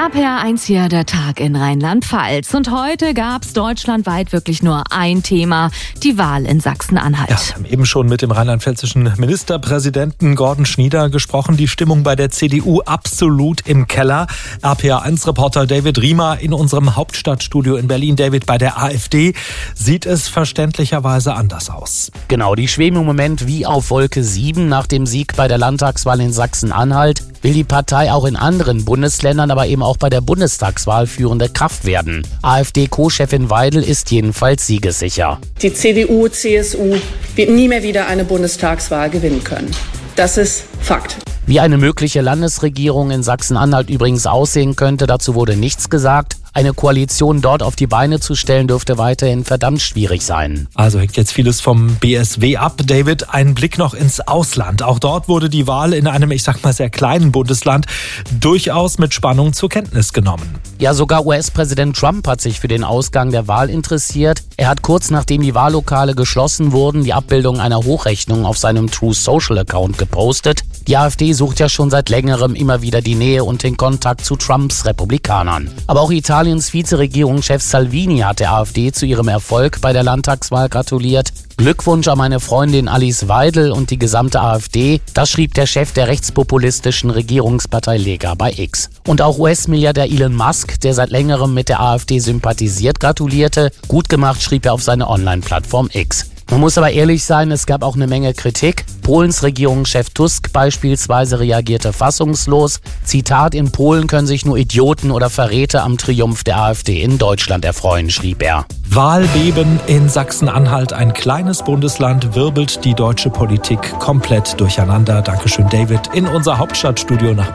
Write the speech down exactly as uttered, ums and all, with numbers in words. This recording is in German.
R P R eins hier, der Tag in Rheinland-Pfalz. Und heute gab es deutschlandweit wirklich nur ein Thema, die Wahl in Sachsen-Anhalt. Ja, wir haben eben schon mit dem rheinland-pfälzischen Ministerpräsidenten Gordon Schnieder gesprochen. Die Stimmung bei der C D U absolut im Keller. R P R eins Reporter David Riemer in unserem Hauptstadtstudio in Berlin. David, bei der AfD sieht es verständlicherweise anders aus. Genau, die schweben im Moment wie auf Wolke sieben. Nach dem Sieg bei der Landtagswahl in Sachsen-Anhalt will die Partei auch in anderen Bundesländern, aber eben auch bei der Bundestagswahl führende Kraft werden. AfD-Co-Chefin Weidel ist jedenfalls siegessicher. Die C D U, C S U wird nie mehr wieder eine Bundestagswahl gewinnen können. Das ist Fakt. Wie eine mögliche Landesregierung in Sachsen-Anhalt übrigens aussehen könnte, dazu wurde nichts gesagt. Eine Koalition dort auf die Beine zu stellen, dürfte weiterhin verdammt schwierig sein. Also hängt jetzt vieles vom B S W ab. David, ein Blick noch ins Ausland. Auch dort wurde die Wahl in einem, ich sag mal, sehr kleinen Bundesland durchaus mit Spannung zur Kenntnis genommen. Ja, sogar U S-Präsident Trump hat sich für den Ausgang der Wahl interessiert. Er hat kurz nachdem die Wahllokale geschlossen wurden, die Abbildung einer Hochrechnung auf seinem True Social Account gepostet. Die AfD sucht ja schon seit längerem immer wieder die Nähe und den Kontakt zu Trumps Republikanern. Aber auch Italiens Vizeregierungschef Salvini hat der AfD zu ihrem Erfolg bei der Landtagswahl gratuliert. Glückwunsch an meine Freundin Alice Weidel und die gesamte AfD, das schrieb der Chef der rechtspopulistischen Regierungspartei Lega bei X. Und auch U S-Milliardär Elon Musk, der seit längerem mit der AfD sympathisiert, gratulierte. Gut gemacht, schrieb er auf seine Online-Plattform X. Man muss aber ehrlich sein, es gab auch eine Menge Kritik. Polens Regierungschef Tusk beispielsweise reagierte fassungslos. Zitat, in Polen können sich nur Idioten oder Verräter am Triumph der AfD in Deutschland erfreuen, schrieb er. Wahlbeben in Sachsen-Anhalt, ein kleines Bundesland, wirbelt die deutsche Politik komplett durcheinander. Dankeschön, David, in unser Hauptstadtstudio nach Berlin.